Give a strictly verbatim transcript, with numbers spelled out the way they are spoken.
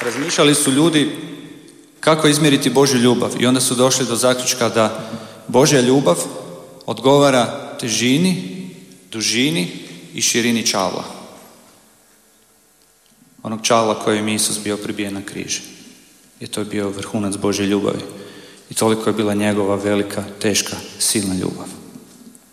razmišljali su ljudi kako izmjeriti Božju ljubav i onda su došli do zaključka da Božja ljubav odgovara težini, dužini i širini čavla. Onog čavla kojim je Isus bio pribijen na križ. I to je bio vrhunac Božje ljubavi. I toliko je bila njegova velika, teška, silna ljubav.